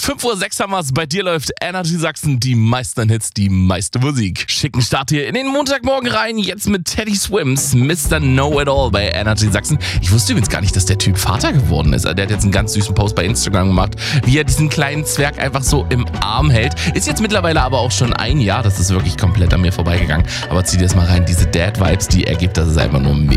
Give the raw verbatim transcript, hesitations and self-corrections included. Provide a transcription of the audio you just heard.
fünf Uhr sechs haben wir es. Bei dir läuft Energy Sachsen, die meisten Hits, die meiste Musik. Schicken Start hier in den Montagmorgen rein. Jetzt mit Teddy Swims, Mister Know-It-All bei Energy Sachsen. Ich wusste übrigens gar nicht, dass der Typ Vater geworden ist. Der hat jetzt einen ganz süßen Post bei Instagram gemacht, wie er diesen kleinen Zwerg einfach so im Arm hält. Ist jetzt mittlerweile aber auch schon ein Jahr. Das ist wirklich komplett an mir vorbeigegangen. Aber zieh dir das mal rein. Diese Dad-Vibes, die er gibt, das ist einfach nur mega.